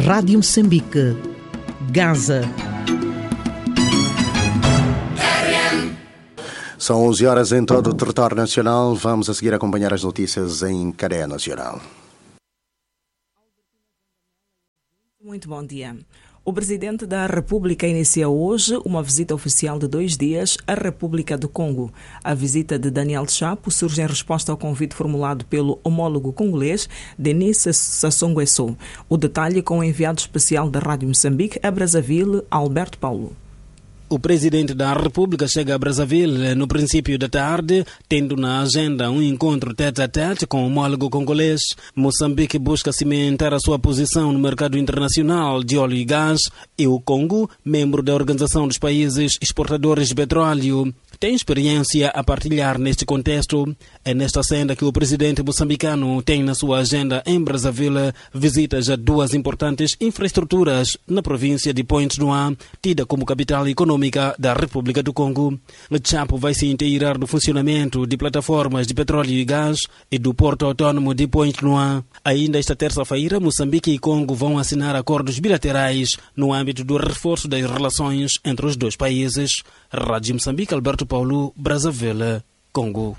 Rádio Moçambique, Gaza. São 11 horas em todo o território nacional. Vamos a seguir acompanhar as notícias em cadeia nacional. Muito bom dia. O Presidente da República inicia hoje uma visita oficial de 2 dias à República do Congo. A visita de Daniel Chapo surge em resposta ao convite formulado pelo homólogo congolês Denis Sassou Nguesso. O detalhe com o enviado especial da Rádio Moçambique a Brazzaville, Alberto Paulo. O Presidente da República chega a Brazzaville no princípio da tarde, tendo na agenda um encontro tete-a-tete com o homólogo congolês. Moçambique busca cimentar a sua posição no mercado internacional de óleo e gás e o Congo, membro da Organização dos Países Exportadores de Petróleo, tem experiência a partilhar neste contexto. É nesta senda que o presidente moçambicano tem na sua agenda em Brazzaville visitas a 2 importantes infraestruturas na província de Pointe-Noire, tida como capital econômica da República do Congo. Chapo vai se inteirar do funcionamento de plataformas de petróleo e gás e do porto autônomo de Pointe-Noire. Ainda esta terça-feira, Moçambique e Congo vão assinar acordos bilaterais no âmbito do reforço das relações entre os 2 países. Rádio Moçambique, Alberto Paulo, Brazzaville, Congo.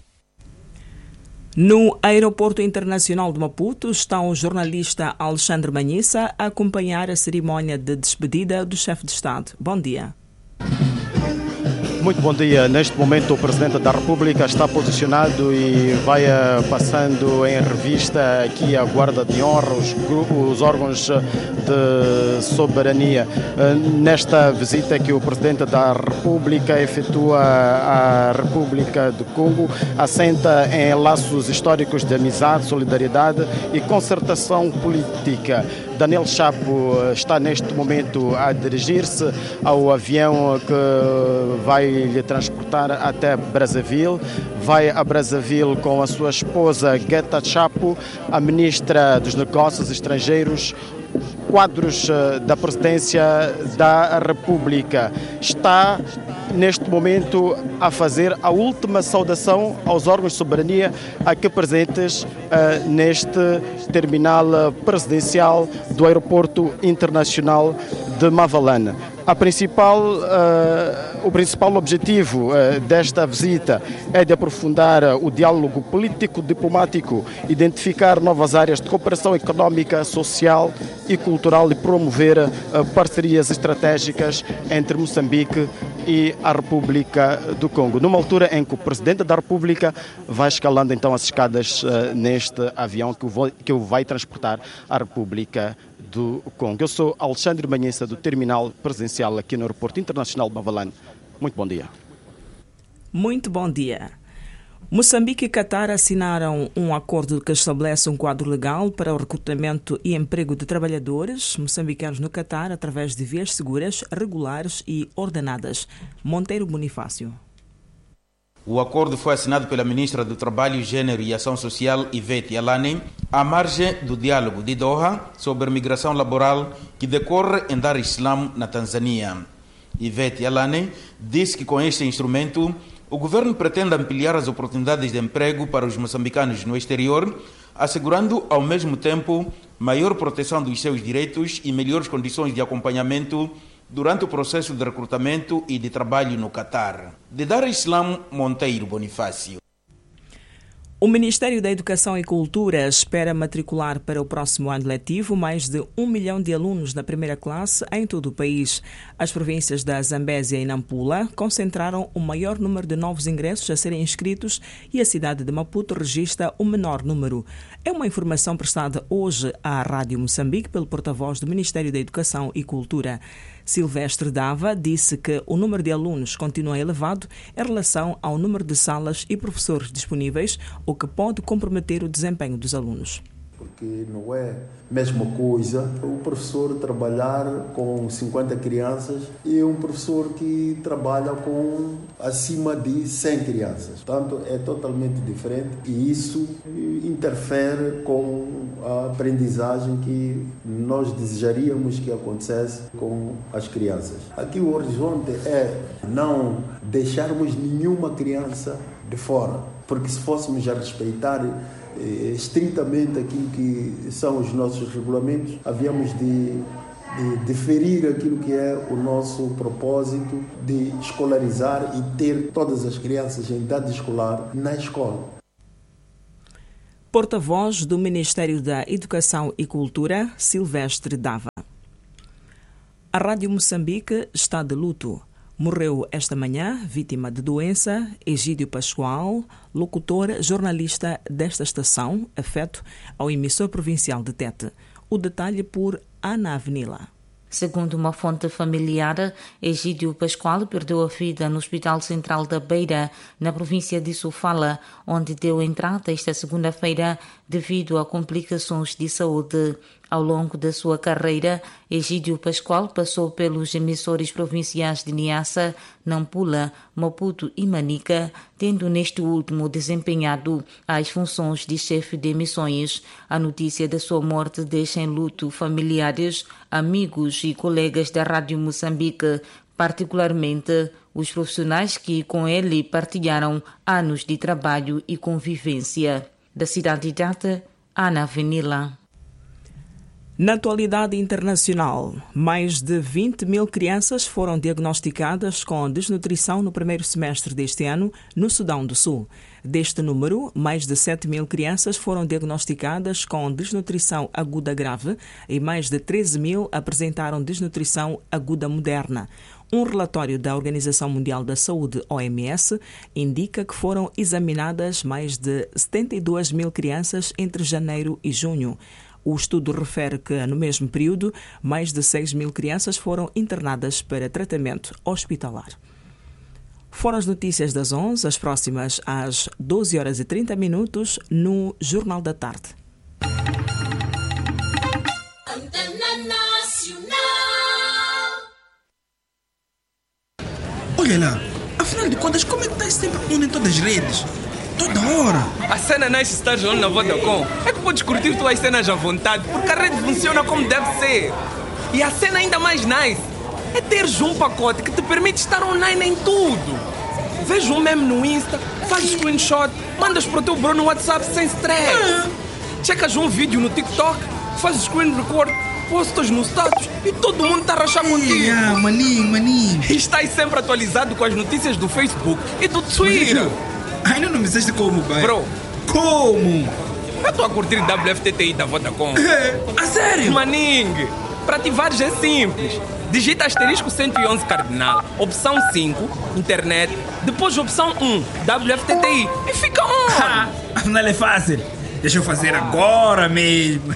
No aeroporto internacional de Maputo está o jornalista Alexandre Manhissa a acompanhar a cerimónia de despedida do chefe de Estado. Bom dia. Muito bom dia. Neste momento o Presidente da República está posicionado e vai passando em revista aqui a Guarda de Honra, os órgãos de soberania. Nesta visita que o Presidente da República efetua à República do Congo, assenta em laços históricos de amizade, solidariedade e concertação política. Daniel Chapo está neste momento a dirigir-se ao avião que vai lhe transportar até Brazzaville. Vai a Brazzaville com a sua esposa Guetta Chapo, a ministra dos Negócios Estrangeiros, quadros da Presidência da República. Está neste momento a fazer a última saudação aos órgãos de soberania aqui presentes neste terminal presidencial do Aeroporto Internacional de Mavalane. O principal objetivo desta visita é de aprofundar o diálogo político-diplomático, identificar novas áreas de cooperação económica, social e cultural e promover parcerias estratégicas entre Moçambique e a República do Congo. Numa altura em que o Presidente da República vai escalando então as escadas neste avião que o vai transportar à República do Congo. Eu sou Alexandre Manhissa, do terminal presidencial aqui no Aeroporto Internacional de Mavalane. Muito bom dia. Muito bom dia. Moçambique e Catar assinaram um acordo que estabelece um quadro legal para o recrutamento e emprego de trabalhadores moçambicanos no Catar através de vias seguras, regulares e ordenadas. Monteiro Bonifácio. O acordo foi assinado pela Ministra do Trabalho, Gênero e Ação Social, Ivete Alane, à margem do diálogo de Doha sobre migração laboral que decorre em Dar es Salaam, na Tanzânia. Ivete Alane disse que com este instrumento o governo pretende ampliar as oportunidades de emprego para os moçambicanos no exterior, assegurando ao mesmo tempo maior proteção dos seus direitos e melhores condições de acompanhamento durante o processo de recrutamento e de trabalho no Catar. De Dar es Salaam, Monteiro Bonifácio. O Ministério da Educação e Cultura espera matricular para o próximo ano letivo mais de 1 milhão de alunos na primeira classe em todo o país. As províncias da Zambésia e Nampula concentraram o maior número de novos ingressos a serem inscritos e a cidade de Maputo registra o menor número. É uma informação prestada hoje à Rádio Moçambique pelo porta-voz do Ministério da Educação e Cultura. Silvestre Dava disse que o número de alunos continua elevado em relação ao número de salas e professores disponíveis, o que pode comprometer o desempenho dos alunos. Porque não é a mesma coisa o professor trabalhar com 50 crianças e um professor que trabalha com acima de 100 crianças. Portanto, é totalmente diferente e isso interfere com a aprendizagem que nós desejaríamos que acontecesse com as crianças. Aqui o horizonte é não deixarmos nenhuma criança de fora, porque se fôssemos a respeitar estritamente aquilo que são os nossos regulamentos, havíamos de deferir aquilo que é o nosso propósito de escolarizar e ter todas as crianças em idade escolar na escola. Porta-voz do Ministério da Educação e Cultura, Silvestre Dava. A Rádio Moçambique está de luto. Morreu esta manhã, vítima de doença, Egídio Pascoal, locutor, jornalista desta estação, afeto ao emissor provincial de Tete. O detalhe por Ana Avenila. Segundo uma fonte familiar, Egídio Pascoal perdeu a vida no Hospital Central da Beira, na província de Sofala, onde deu entrada esta segunda-feira devido a complicações de saúde. Ao longo da sua carreira, Egídio Pascoal passou pelos emissores provinciais de Niassa, Nampula, Maputo e Manica, tendo neste último desempenhado as funções de chefe de emissões. A notícia da sua morte deixa em luto familiares, amigos e colegas da Rádio Moçambique, particularmente os profissionais que com ele partilharam anos de trabalho e convivência. Da cidade de Tete, Ana Avenila. Na atualidade internacional, mais de 20 mil crianças foram diagnosticadas com desnutrição no primeiro semestre deste ano no Sudão do Sul. Deste número, mais de 7 mil crianças foram diagnosticadas com desnutrição aguda grave e mais de 13 mil apresentaram desnutrição aguda moderna. Um relatório da Organização Mundial da Saúde, OMS, indica que foram examinadas mais de 72 mil crianças entre janeiro e junho. O estudo refere que, no mesmo período, mais de 6 mil crianças foram internadas para tratamento hospitalar. Foram as notícias das 11, as próximas às 12h30 no Jornal da Tarde. Olha lá, afinal de contas, como é que estás sempre on em todas as redes? Toda hora. A cena nice estás on na Vodacom é que podes curtir tuas cenas à vontade, porque a rede funciona como deve ser. E a cena ainda mais nice é teres um pacote que te permite estar online em tudo. Vês um meme no Insta, fazes screenshot, mandas para o teu bro no WhatsApp sem stress. Checas um vídeo no TikTok, fazes screen record, postas no status e todo mundo está a rachar contigo. Maninho. E estás sempre atualizado com as notícias do Facebook e do Twitter. Ainda não me disseste como, pai? Bro, como? Eu estou a curtir WFTTI da Vodacom. A sério? Maningue, para ativares é simples. Digita asterisco 111 cardinal, opção 5, internet, depois opção 1, WFTTI e fica on. Afinal é fácil. Deixa eu fazer agora mesmo.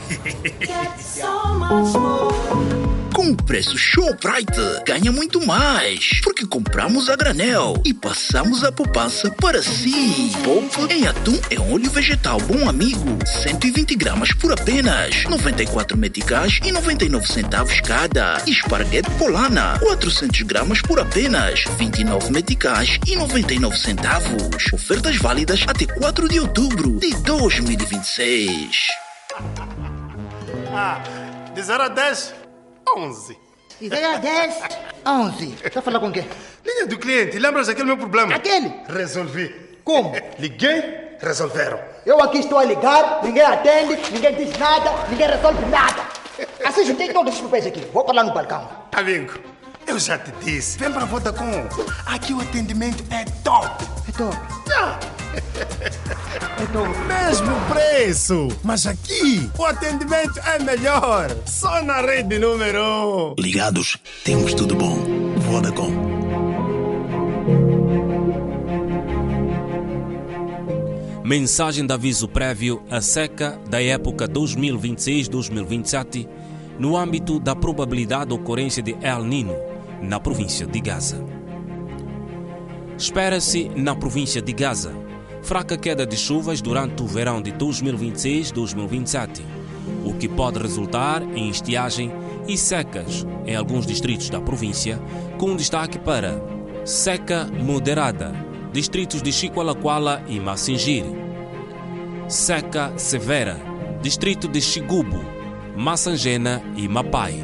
Com o preço Shoprite, ganha muito mais, porque compramos a granel e passamos a poupança para si. Poupa em atum e óleo vegetal Bom Amigo, 120 gramas por apenas 94 meticais e 99 centavos cada. E esparguete Polana, 400 gramas por apenas 29 meticais e 99 centavos. Ofertas válidas até 4 de outubro de 2026. De 0 a 10... 11. E daí a 10, 11. Está a falar com quem? Linha do cliente, lembras daquele meu problema? Aquele? Resolvi. Como? Liguei, resolveram. Eu aqui estou a ligar, ninguém atende, ninguém diz nada, ninguém resolve nada. Assim juntei todos os papéis aqui. Vou para lá no balcão. Amigo, eu já te disse. Vem para a Vodacom. Aqui o atendimento é top. É top? É top. Mesmo preço. Mas aqui o atendimento é melhor. Só na rede número 1. Ligados, temos tudo bom. Vodacom. Mensagem de aviso prévio à seca da época 2026-2027 no âmbito da probabilidade de ocorrência de El Niño na província de Gaza. Espera-se na província de Gaza fraca queda de chuvas durante o verão de 2026-2027, o que pode resultar em estiagem e secas em alguns distritos da província, com destaque para seca moderada, distritos de Chiqualaquala e Massingiri; seca severa, distrito de Xigubo, Massangena e Mapai.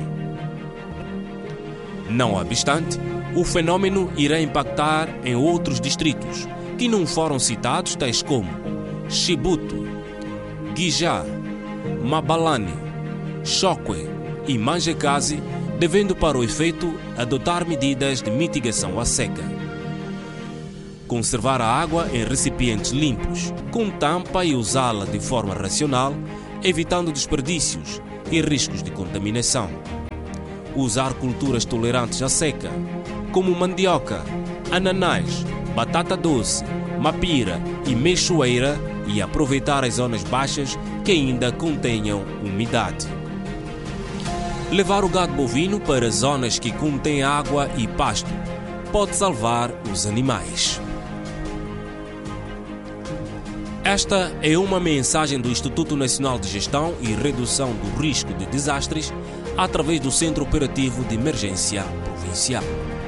Não obstante, o fenômeno irá impactar em outros distritos que não foram citados, tais como Chibuto, Guijá, Mabalane, Chokwe e Manjekazi, devendo para o efeito adotar medidas de mitigação à seca. Conservar a água em recipientes limpos, com tampa e usá-la de forma racional, evitando desperdícios e riscos de contaminação. Usar culturas tolerantes à seca, como mandioca, ananás, batata doce, mapira e meixoeira, e aproveitar as zonas baixas que ainda contenham umidade. Levar o gado bovino para zonas que contêm água e pasto pode salvar os animais. Esta é uma mensagem do Instituto Nacional de Gestão e Redução do Risco de Desastres através do Centro Operativo de Emergência Provincial.